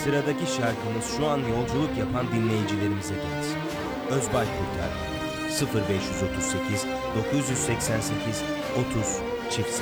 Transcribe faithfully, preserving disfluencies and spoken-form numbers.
Sıradaki şarkımız şu an yolculuk yapan dinleyicilerimize gelsin. Özbay Kurtar, sıfır beş otuz sekiz dokuz seksen sekiz otuz çift